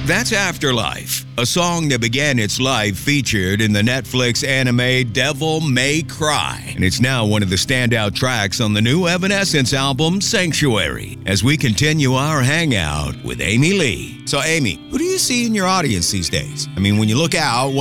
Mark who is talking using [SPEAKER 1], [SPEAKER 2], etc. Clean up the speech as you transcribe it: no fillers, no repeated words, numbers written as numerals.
[SPEAKER 1] That's Afterlife, a song that began its life featured in the Netflix anime Devil May Cry, and it's now one of the standout tracks on the new Evanescence album, Sanctuary, as we continue our hangout with Amy Lee. So, Amy, who do you see in your audience these days? I mean, when you look out,